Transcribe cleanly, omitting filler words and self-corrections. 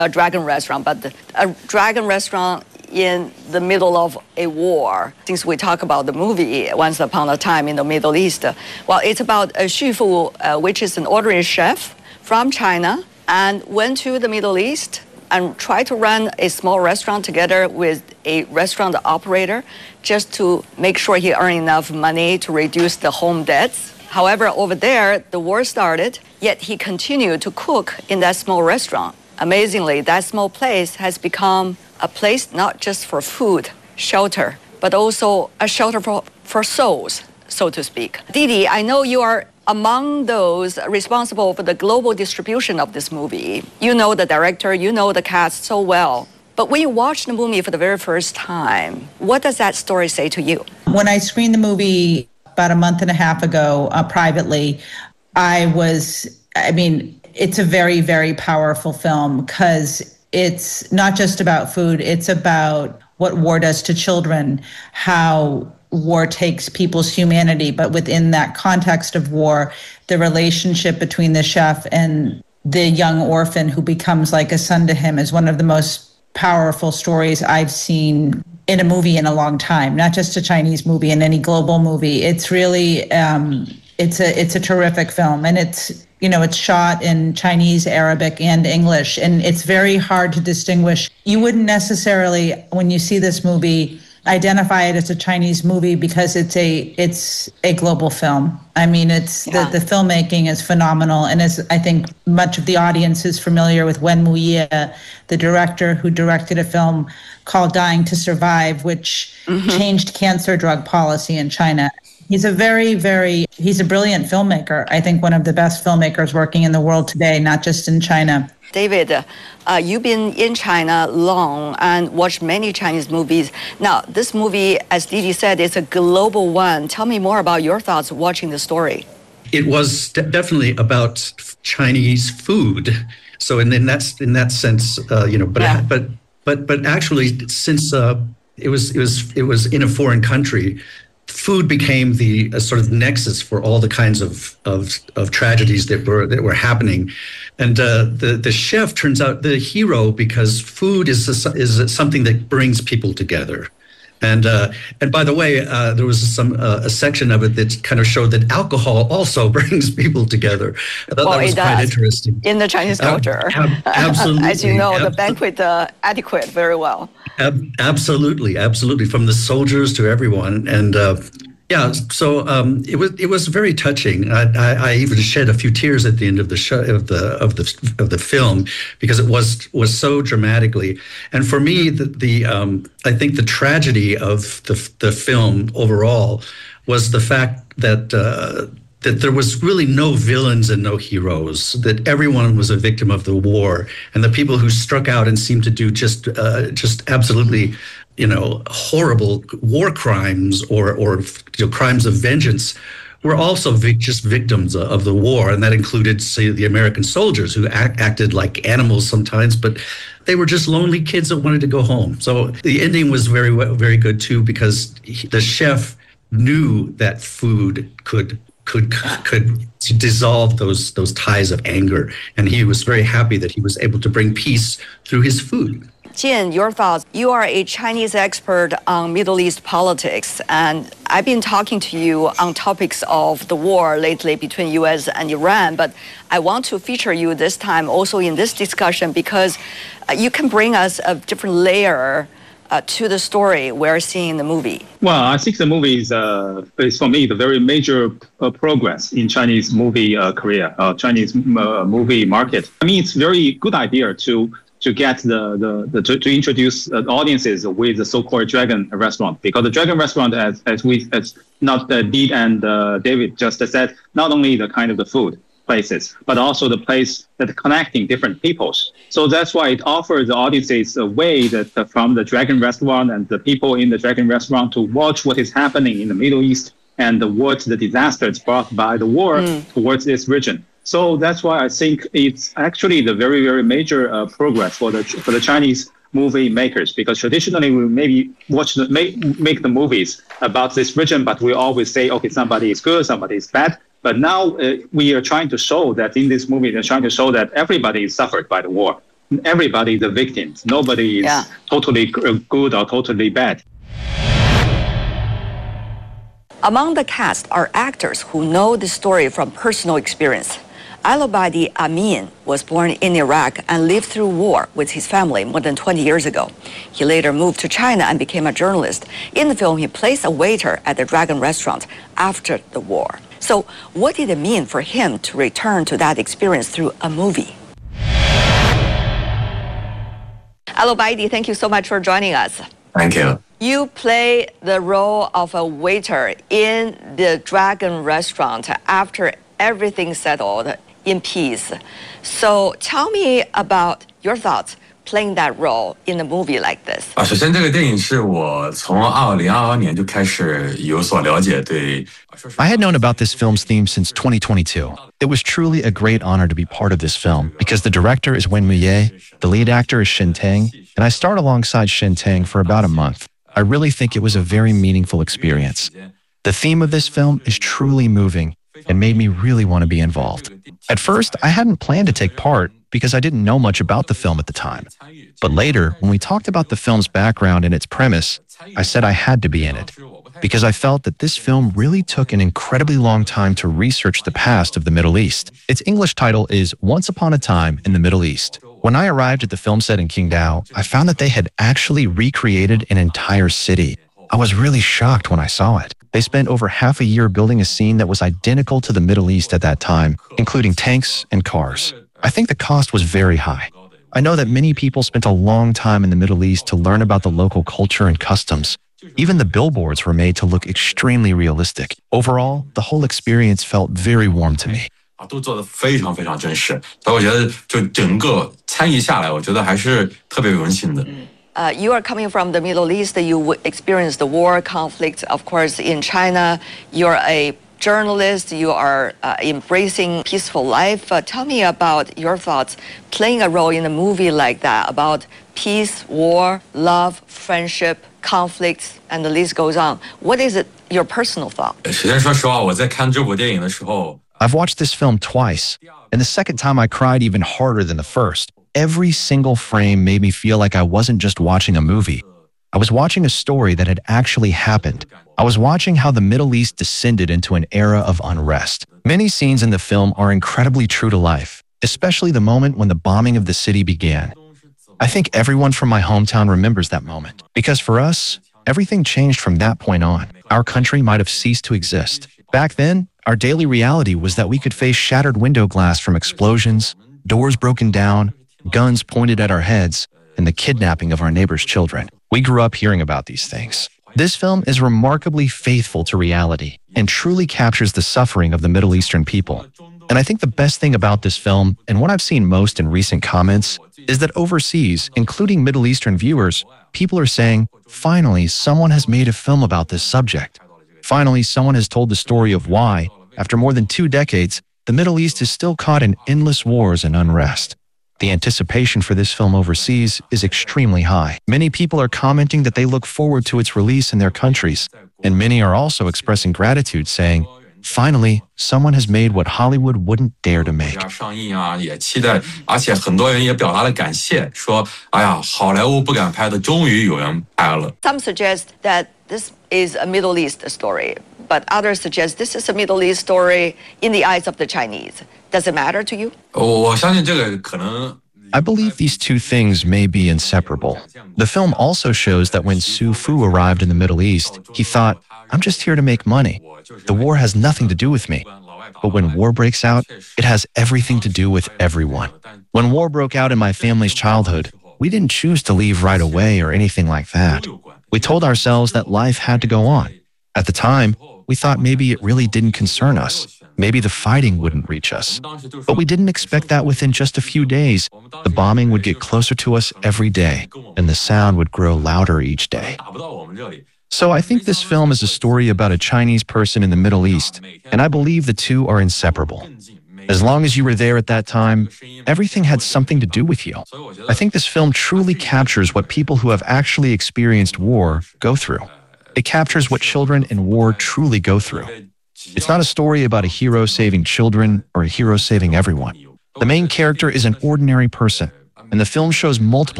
a dragon restaurant, but a dragon restaurant in the middle of a war. Since we talk about the movie Once Upon a Time in the Middle East, well, it's about a Xu Fu, which is an ordinary chef from China, and went to the Middle East and tried to run a small restaurant together with a restaurant operator just to make sure he earned enough money to reduce the home debts. However, over there, the war started, yet he continued to cook in that small restaurant. Amazingly, that small place has become a place not just for food, shelter, but also a shelter for souls, so to speak. Didi, I know you are among those responsible for the global distribution of this movie. You know the director, you know the cast so well. But when you watch the movie for the very first time, what does that story say to you? When I screened the movie about a month and a half ago privately, it's a very, very powerful film because it's not just about food, it's about what war does to children, how war takes people's humanity, but within that context of war, the relationship between the chef and the young orphan who becomes like a son to him is one of the most powerful stories I've seen in a movie in a long time, not just a Chinese movie, in any global movie. It's really, it's a terrific film, and it's shot in Chinese, Arabic, and English, and it's very hard to distinguish. You wouldn't necessarily, when you see this movie, identify it as a Chinese movie because it's a global film. I mean, the filmmaking is phenomenal, and as I think much of the audience is familiar with Wen Wuye, the director who directed a film called Dying to Survive, which changed cancer drug policy in China. He's a brilliant filmmaker. I think one of the best filmmakers working in the world today, not just in China. David, you've been in China long and watched many Chinese movies. Now, this movie, as Didi said, is a global one. Tell me more about your thoughts watching the story. It was definitely about Chinese food. So in that sense, but actually, since it was in a foreign country, food became the sort of nexus for all the kinds of tragedies that were happening, and the chef turns out the hero because food is something that brings people together. And by the way, there was a section of it that kind of showed that alcohol also brings people together. I thought that was quite interesting. In the Chinese culture. Absolutely. As you know, the banquet etiquette very well. Absolutely. From the soldiers to everyone. And so it was very touching. I even shed a few tears at the end of the show, of the film, because it was so dramatically. And for me, I think the tragedy of the film overall was the fact that there was really no villains and no heroes, that everyone was a victim of the war, and the people who struck out and seemed to do just absolutely horrible war crimes or crimes of vengeance were also just victims of the war. And that included, say, the American soldiers who acted like animals sometimes, but they were just lonely kids that wanted to go home. So the ending was very, very good too, because the chef knew that food could dissolve those ties of anger, and he was very happy that he was able to bring peace through his food. Jin, your thoughts. You are a Chinese expert on Middle East politics, and I've been talking to you on topics of the war lately between U.S. and Iran, but I want to feature you this time also in this discussion because you can bring us a different layer to the story we're seeing in the movie. Well, I think the movie is for me, the very major progress in Chinese movie career, Chinese movie market. I mean, it's very good idea to get to introduce audiences with the so-called Dragon Restaurant, because the Dragon Restaurant, as Dee and David just said, not only the kind of the food places, but also the place that connecting different peoples. So that's why it offers the audiences a way that from the Dragon Restaurant and the people in the Dragon Restaurant to watch what is happening in the Middle East and what the disasters brought by the war towards this region. So that's why I think it's actually the very, very major progress for the Chinese movie makers, because traditionally we maybe make the movies about this region, but we always say, okay, somebody is good, somebody is bad. But now we are trying to show that in this movie, they're trying to show that everybody is suffered by the war. everybody is a victim. Nobody is totally good or totally bad. Among the cast are actors who know the story from personal experience. Alobadi Amin was born in Iraq and lived through war with his family more than 20 years ago. He later moved to China and became a journalist. In the film, he plays a waiter at the Dragon restaurant after the war. So what did it mean for him to return to that experience through a movie? Alobadi, thank you so much for joining us. Thank you. You play the role of a waiter in the Dragon restaurant after everything settled in peace. So tell me about your thoughts playing that role in a movie like this. 首先，这个电影是我从2022年就开始有所了解。对 I had known about this film's theme since 2022. It was truly a great honor to be part of this film because the director is Wen Muye, the lead actor is Shen Tang, and I starred alongside Shen Tang for about a month. I really think it was a very meaningful experience. The theme of this film is truly moving and made me really want to be involved. At first, I hadn't planned to take part because I didn't know much about the film at the time. But later, when we talked about the film's background and its premise, I said I had to be in it because I felt that this film really took an incredibly long time to research the past of the Middle East. Its English title is Once Upon a Time in the Middle East. When I arrived at the film set in Qingdao, I found that they had actually recreated an entire city. I was really shocked when I saw it. They spent over half a year building a scene that was identical to the Middle East at that time, including tanks and cars. I think the cost was very high. I know that many people spent a long time in the Middle East to learn about the local culture and customs. Even the billboards were made to look extremely realistic. Overall, the whole experience felt very warm to me. 都做得非常非常真实，所以我觉得就整个参与下来，我觉得还是特别有荣幸的。 You are coming from the Middle East. You experienced the war conflict, of course, in China. You're a journalist. You are embracing peaceful life. Tell me about your thoughts playing a role in a movie like that about peace, war, love, friendship, conflicts, and the list goes on. What is it, your personal thought? 首先，说实话，我在看这部电影的时候， I've watched this film twice, and the second time I cried even harder than the first. Every single frame made me feel like I wasn't just watching a movie. I was watching a story that had actually happened. I was watching how the Middle East descended into an era of unrest. Many scenes in the film are incredibly true to life, especially the moment when the bombing of the city began. I think everyone from my hometown remembers that moment, because for us, everything changed from that point on. Our country might have ceased to exist. Back then, our daily reality was that we could face shattered window glass from explosions, doors broken down, guns pointed at our heads, and the kidnapping of our neighbors' children. We grew up hearing about these things. This film is remarkably faithful to reality and truly captures the suffering of the Middle Eastern people. And I think the best thing about this film, and what I've seen most in recent comments, is that overseas, including Middle Eastern viewers, people are saying, finally, someone has made a film about this subject. Finally, someone has told the story of why, after more than 2 decades, the Middle East is still caught in endless wars and unrest. The anticipation for this film overseas is extremely high. Many people are commenting that they look forward to its release in their countries, and many are also expressing gratitude, saying, finally, someone has made what Hollywood wouldn't dare to make. 上映啊，也期待，而且很多人也表达了感谢，说，哎呀，好莱坞不敢拍的，终于有人拍了。 Some suggest that this is a Middle East story, but others suggest this is a Middle East story in the eyes of the Chinese. Does it matter to you? 我相信这个可能。 I believe these two things may be inseparable. The film also shows that when Su Fu arrived in the Middle East, he thought, I'm just here to make money. The war has nothing to do with me. But when war breaks out, it has everything to do with everyone. When war broke out in my family's childhood, we didn't choose to leave right away or anything like that. We told ourselves that life had to go on. At the time, we thought maybe it really didn't concern us. Maybe the fighting wouldn't reach us. But we didn't expect that within just a few days, the bombing would get closer to us every day, and the sound would grow louder each day. So I think this film is a story about a Chinese person in the Middle East, and I believe the two are inseparable. As long as you were there at that time, everything had something to do with you. I think this film truly captures what people who have actually experienced war go through. It captures what children in war truly go through. It's not a story about a hero saving children or a hero saving everyone. The main character is an ordinary person. and the film shows multiple